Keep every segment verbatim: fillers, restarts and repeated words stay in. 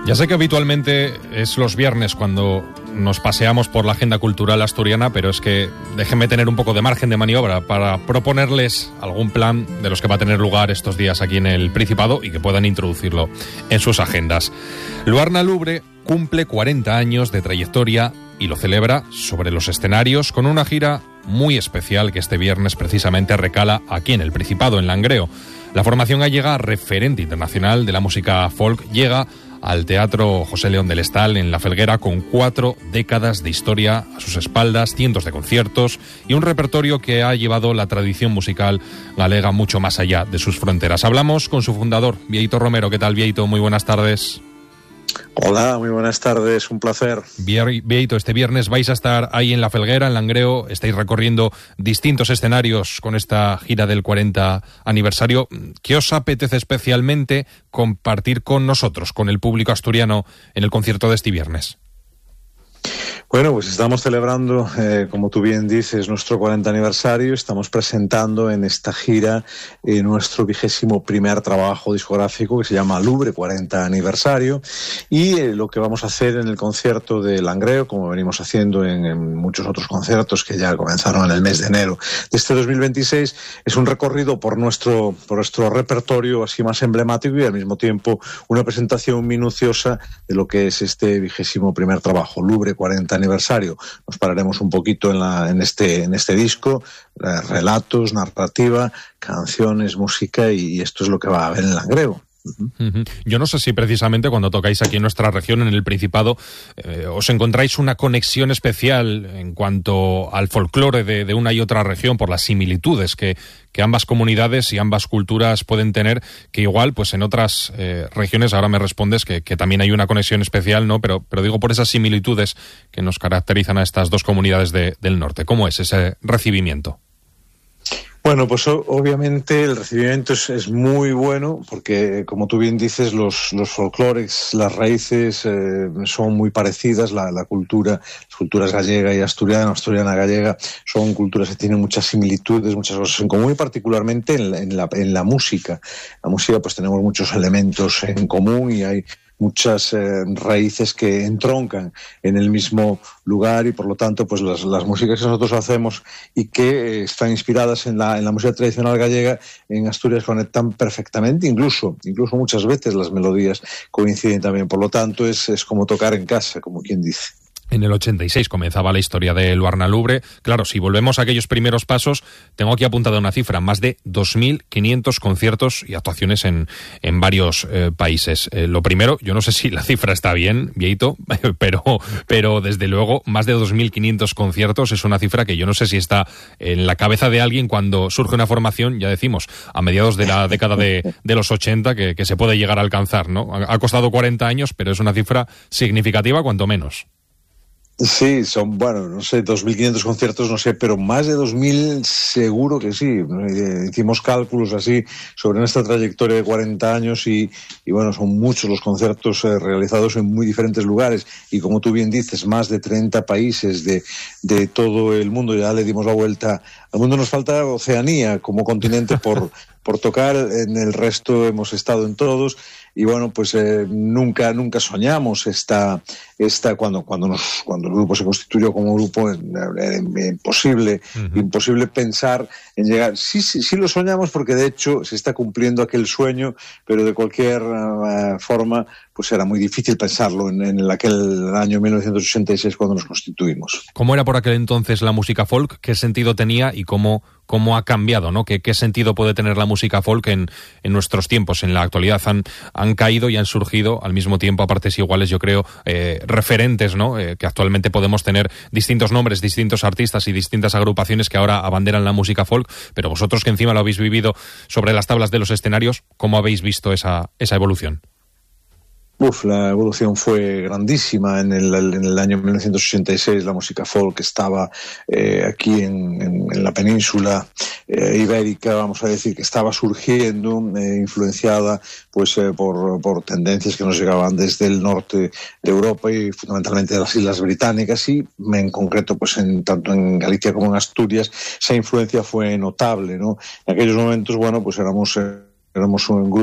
Ya sé que habitualmente es los viernes cuando nos paseamos por la agenda cultural asturiana, pero es que déjenme tener un poco de margen de maniobra para proponerles algún plan de los que va a tener lugar estos días aquí en el Principado y que puedan introducirlo en sus agendas. Luarna Lubre cumple cuarenta años de trayectoria y lo celebra sobre los escenarios con una gira muy especial que este viernes precisamente recala aquí en el Principado, en Langreo. La formación gallega, referente internacional de la música folk, llega al Teatro José León del Estal en La Felguera con cuatro décadas de historia a sus espaldas, cientos de conciertos y un repertorio que ha llevado la tradición musical galega mucho más allá de sus fronteras. Hablamos con su fundador, Bieito Romero. ¿Qué tal, Bieito? Muy buenas tardes. Hola, muy buenas tardes, un placer. Bieito, este viernes vais a estar ahí en La Felguera, en Langreo, estáis recorriendo distintos escenarios con esta gira del cuarenta aniversario. ¿Qué os apetece especialmente compartir con nosotros, con el público asturiano, en el concierto de este viernes? Bueno, pues estamos celebrando, eh, como tú bien dices, nuestro cuarenta aniversario. Estamos presentando en esta gira eh, nuestro vigésimo primer trabajo discográfico que se llama Lubre cuarenta aniversario. Y eh, lo que vamos a hacer en el concierto de Langreo, como venimos haciendo en, en muchos otros conciertos que ya comenzaron en el mes de enero de este dos mil veintiséis, es un recorrido por nuestro, por nuestro repertorio así más emblemático y al mismo tiempo una presentación minuciosa de lo que es este vigésimo primer trabajo, Lubre cuarenta aniversario. Nos pararemos un poquito en, la, en, este, en este disco, eh, relatos, narrativa, canciones, música, y esto es lo que va a haber en Langreo. Uh-huh. Yo no sé si precisamente cuando tocáis aquí en nuestra región, en el Principado, eh, os encontráis una conexión especial en cuanto al folclore de, de una y otra región por las similitudes que, que ambas comunidades y ambas culturas pueden tener, que igual pues en otras eh, regiones, ahora me respondes que, que también hay una conexión especial, ¿no? Pero, pero digo por esas similitudes que nos caracterizan a estas dos comunidades de, del norte. ¿Cómo es ese recibimiento? Bueno, pues obviamente el recibimiento es, es muy bueno porque, como tú bien dices, los, los folclores, las raíces eh, son muy parecidas. La, la cultura, las culturas gallega y asturiana, asturiana-gallega, son culturas que tienen muchas similitudes, muchas cosas en común, y particularmente en la, en la, en la música. La música, pues tenemos muchos elementos en común y hay muchas eh, raíces que entroncan en el mismo lugar, y por lo tanto pues las, las músicas que nosotros hacemos y que eh, están inspiradas en la, en la música tradicional gallega, en Asturias conectan perfectamente, incluso incluso muchas veces las melodías coinciden también. Por lo tanto es, es como tocar en casa, como quien dice. En el ochenta y seis comenzaba la historia de Luarna Lubre. Claro, si volvemos a aquellos primeros pasos, tengo aquí apuntada una cifra, más de dos mil quinientos conciertos y actuaciones en, en varios eh, países. Eh, lo primero, yo no sé si la cifra está bien, Bieito, pero, pero desde luego más de dos mil quinientos conciertos es una cifra que yo no sé si está en la cabeza de alguien cuando surge una formación, ya decimos, a mediados de la década de, de los ochenta, que, que se puede llegar a alcanzar, ¿no? Ha, ha costado cuarenta años, pero es una cifra significativa cuanto menos. Sí, son, bueno, no sé, dos mil quinientos conciertos, no sé, pero más de dos mil seguro que sí. Hicimos cálculos así sobre nuestra trayectoria de cuarenta años y, y bueno, son muchos los conciertos eh, realizados en muy diferentes lugares y, como tú bien dices, más de treinta países de, de todo el mundo. Ya le dimos la vuelta al mundo. Nos falta Oceanía como continente por, por tocar. En el resto hemos estado en todos. Y bueno, pues eh, nunca nunca soñamos esta esta cuando cuando nos cuando el grupo se constituyó como grupo, era imposible uh-huh. imposible pensar en llegar. Sí sí sí lo soñamos porque de hecho se está cumpliendo aquel sueño, pero de cualquier uh, forma pues era muy difícil pensarlo en, en aquel año mil novecientos ochenta y seis cuando nos constituimos. ¿Cómo era por aquel entonces la música folk? ¿Qué sentido tenía y cómo cómo ha cambiado, ¿no? ¿Qué, qué sentido puede tener la música folk en, en nuestros tiempos, en la actualidad? Han, han caído y han surgido al mismo tiempo a partes iguales, yo creo, eh, referentes, ¿no? Eh, que actualmente podemos tener distintos nombres, distintos artistas y distintas agrupaciones que ahora abanderan la música folk, pero vosotros que encima lo habéis vivido sobre las tablas de los escenarios, ¿cómo habéis visto esa, esa evolución? Uf, la evolución fue grandísima. En el, en el año mil novecientos ochenta y seis la música folk estaba eh, aquí en, en, en la península eh, ibérica, vamos a decir, que estaba surgiendo, eh, influenciada pues eh, por, por tendencias que nos llegaban desde el norte de Europa y fundamentalmente de las Islas Británicas, y en concreto pues en, tanto en Galicia como en Asturias esa influencia fue notable, ¿no? En aquellos momentos, bueno, pues éramos... Eh, éramos un grupos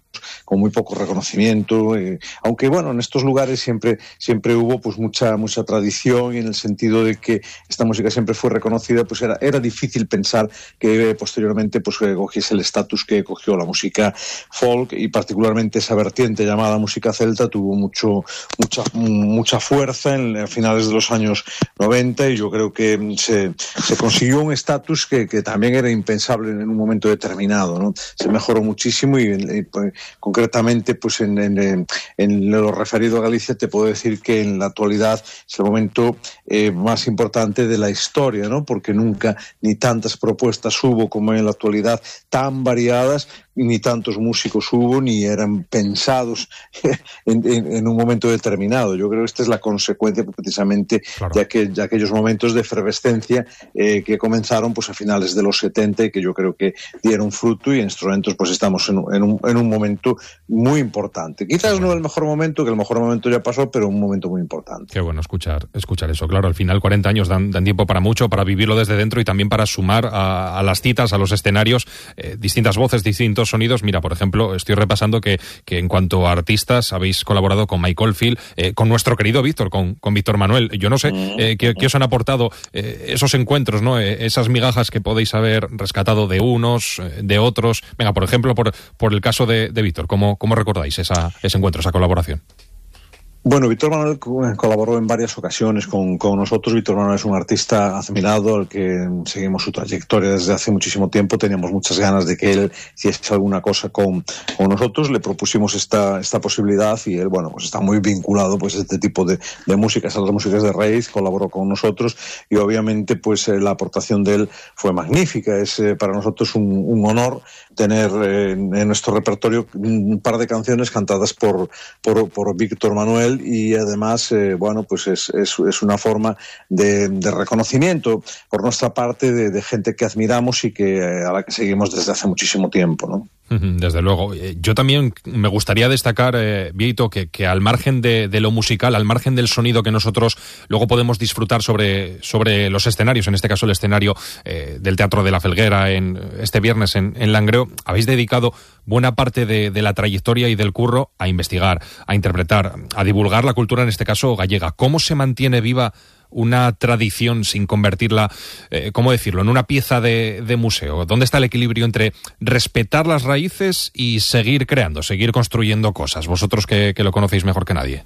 con muy poco reconocimiento, eh, aunque bueno, en estos lugares siempre siempre hubo pues mucha mucha tradición, y en el sentido de que esta música siempre fue reconocida, pues era era difícil pensar que eh, posteriormente pues eh, cogiese el estatus que cogió la música folk, y particularmente esa vertiente llamada música celta tuvo mucho mucha mucha fuerza en, en finales de los años noventa, y yo creo que se, se consiguió un estatus que, que también era impensable en un momento determinado, ¿no? Se mejoró muchísimo, y, y pues, concretamente pues en, en, en lo referido a Galicia te puedo decir que en la actualidad es el momento eh, más importante de la historia, ¿no? Porque nunca ni tantas propuestas hubo como en la actualidad, tan variadas, ni tantos músicos hubo, ni eran pensados en, en, en un momento determinado. Yo creo que esta es la consecuencia precisamente claro. de, aquel, de aquellos momentos de efervescencia eh, que comenzaron pues a finales de los setenta, y que yo creo que dieron fruto, y en estos momentos pues estamos en, en, un, en un momento muy importante. Quizás sí, no el mejor momento, que el mejor momento ya pasó, pero un momento muy importante. Qué bueno escuchar, escuchar eso. Claro, al final cuarenta años dan, dan tiempo para mucho, para vivirlo desde dentro, y también para sumar a, a las citas, a los escenarios, eh, distintas voces, distintos sonidos. Mira, por ejemplo, estoy repasando que, que en cuanto a artistas habéis colaborado con Mike Oldfield, eh, con nuestro querido Víctor, con, con Víctor Manuel. Yo no sé eh, qué, qué os han aportado eh, esos encuentros, ¿no? Eh, esas migajas que podéis haber rescatado de unos, eh, de otros. Venga, por ejemplo, por, por el caso de, de Víctor, ¿cómo, cómo recordáis esa, ese encuentro, esa colaboración? Bueno, Víctor Manuel colaboró en varias ocasiones con, con nosotros. Víctor Manuel es un artista admirado, al que seguimos su trayectoria desde hace muchísimo tiempo. Teníamos muchas ganas de que él hiciese alguna cosa con, con nosotros. Le propusimos esta, esta posibilidad, y él, bueno, pues está muy vinculado pues a este tipo de, de músicas, a las músicas de raíz. Colaboró con nosotros, y obviamente pues eh, la aportación de él fue magnífica. Es eh, para nosotros un, un honor tener eh, en nuestro repertorio un par de canciones cantadas por, por, por Víctor Manuel, y además, eh, bueno, pues es, es, es una forma de, de reconocimiento por nuestra parte de, de gente que admiramos y que eh, a la que seguimos desde hace muchísimo tiempo, ¿no? Desde luego. Yo también me gustaría destacar, eh, Vieito, que, que al margen de, de lo musical, al margen del sonido que nosotros luego podemos disfrutar sobre, sobre los escenarios, en este caso el escenario eh, del Teatro de la Felguera, en este viernes en, en Langreo, habéis dedicado buena parte de, de la trayectoria y del curro a investigar, a interpretar, a divulgar la cultura, en este caso gallega. ¿Cómo se mantiene viva una tradición sin convertirla, eh, ¿cómo decirlo?, en una pieza de, de museo? ¿Dónde está el equilibrio entre respetar las raíces y seguir creando, seguir construyendo cosas? Vosotros que, que lo conocéis mejor que nadie.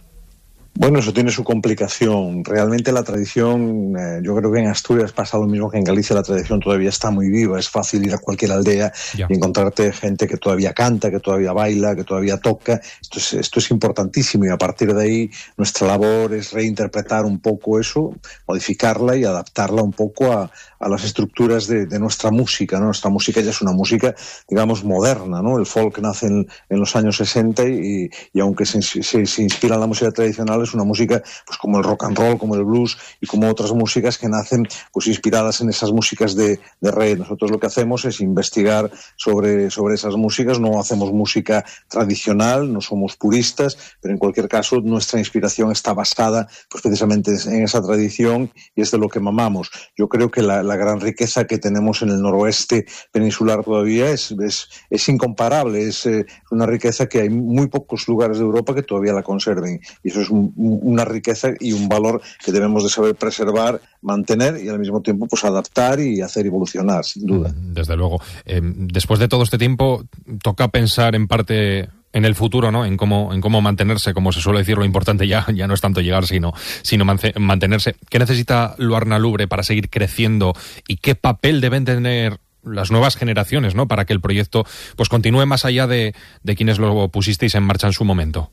Bueno, eso tiene su complicación. Realmente la tradición, eh, yo creo que en Asturias pasa lo mismo que en Galicia. La tradición todavía está muy viva. Es fácil ir a cualquier aldea ya. y encontrarte gente que todavía canta, que todavía baila, que todavía toca. Esto es, esto es importantísimo, y a partir de ahí nuestra labor es reinterpretar un poco eso, modificarla y adaptarla un poco a, a las estructuras de, de nuestra música, ¿no? Nuestra música ya es una música, digamos, moderna, ¿no? El folk nace en, en los años sesenta, y, y aunque se, se, se inspira en la música tradicional, es una música pues como el rock and roll, como el blues y como otras músicas que nacen pues inspiradas en esas músicas de, de raíz. Nosotros lo que hacemos es investigar sobre, sobre esas músicas. No hacemos música tradicional, no somos puristas, pero en cualquier caso nuestra inspiración está basada pues precisamente en esa tradición, y es de lo que mamamos. Yo creo que la, la gran riqueza que tenemos en el noroeste peninsular todavía es, es, es incomparable. Es eh, una riqueza que hay muy pocos lugares de Europa que todavía la conserven, y eso es un una riqueza y un valor que debemos de saber preservar, mantener, y al mismo tiempo pues adaptar y hacer evolucionar, sin duda. Desde luego. Eh, después de todo este tiempo, toca pensar en parte en el futuro, ¿no? En cómo, en cómo mantenerse, como se suele decir. Lo importante ya, ya no es tanto llegar, sino, sino mantenerse. ¿Qué necesita Luarna Lubre para seguir creciendo, y qué papel deben tener las nuevas generaciones, ¿no?, para que el proyecto pues continúe más allá de, de quienes lo pusisteis en marcha en su momento?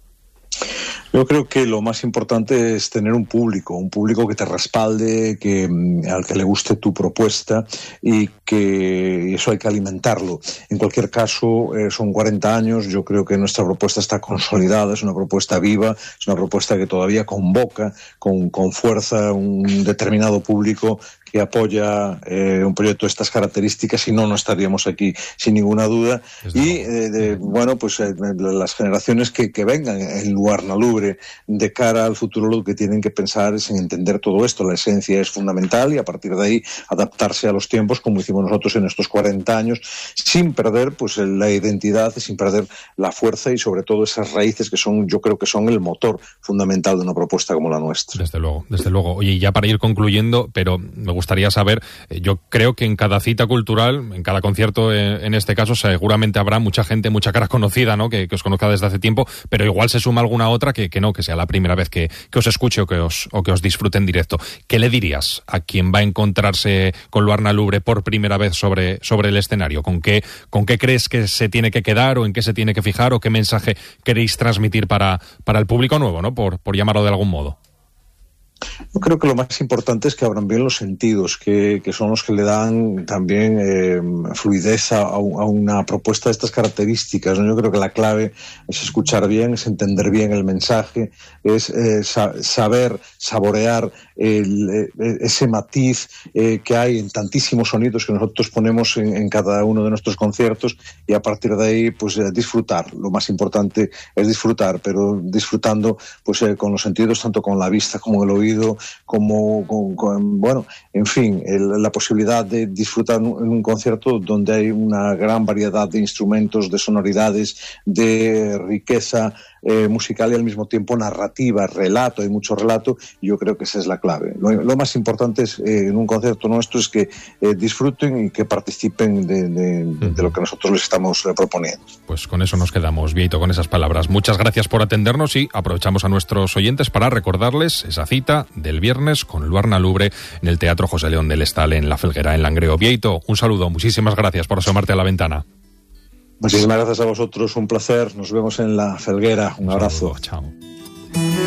Yo creo que lo más importante es tener un público, un público que te respalde, que al que le guste tu propuesta, y que eso hay que alimentarlo. En cualquier caso, eh, son cuarenta años, yo creo que nuestra propuesta está consolidada, es una propuesta viva, es una propuesta que todavía convoca con, con fuerza un determinado público que apoya eh, un proyecto de estas características, si no, no estaríamos aquí sin ninguna duda. Y, eh, de, bueno, pues eh, las generaciones que, que vengan en Luarna Lubre de cara al futuro, lo que tienen que pensar es en entender todo esto. La esencia es fundamental y a partir de ahí adaptarse a los tiempos, como hicimos nosotros en estos cuarenta años, sin perder pues la identidad, sin perder la fuerza y sobre todo esas raíces que son, yo creo que son el motor fundamental de una propuesta como la nuestra. Desde luego, desde luego. Oye, y ya para ir concluyendo, pero me gustaría saber, eh, yo creo que en cada cita cultural, en cada concierto, eh, en este caso, seguramente habrá mucha gente, mucha cara conocida, ¿no? Que, que os conozca desde hace tiempo, pero igual se suma alguna otra que, que no, que sea la primera vez que, que os escuche o que os, o que os disfrute en directo. ¿Qué le dirías a quien va a encontrarse con Luarna Lubre por primera vez sobre, sobre el escenario? ¿Con qué, con qué crees que se tiene que quedar o en qué se tiene que fijar o qué mensaje queréis transmitir para, para el público nuevo, ¿no? Por, por llamarlo de algún modo. Yo creo que lo más importante es que abran bien los sentidos, que, que son los que le dan también eh, fluidez a, a una propuesta de estas características, ¿no? Yo creo que la clave es escuchar bien, es entender bien el mensaje, es eh, sa- saber saborear el, eh, ese matiz eh, que hay en tantísimos sonidos que nosotros ponemos en, en cada uno de nuestros conciertos, y a partir de ahí pues eh, disfrutar. Lo más importante es disfrutar, pero disfrutando pues eh, con los sentidos, tanto con la vista como el oído, como con, con, bueno, en fin, el, la posibilidad de disfrutar en un concierto donde hay una gran variedad de instrumentos, de sonoridades, de riqueza eh, musical y al mismo tiempo narrativa, relato, hay mucho relato, y yo creo que esa es la clave. Lo, lo más importante es, eh, en un concierto nuestro es que eh, disfruten y que participen de, de, de, de lo que nosotros les estamos eh, proponiendo. Pues con eso nos quedamos, Vieito, con esas palabras. Muchas gracias por atendernos y aprovechamos a nuestros oyentes para recordarles esa cita del viernes con Luarna Lubre en el Teatro José León del Estal en La Felguera, en Langreo. Vieito, un saludo, muchísimas gracias por asomarte a la ventana. Muchísimas gracias a vosotros, un placer, nos vemos en La Felguera, un, un abrazo. Saludo, chao.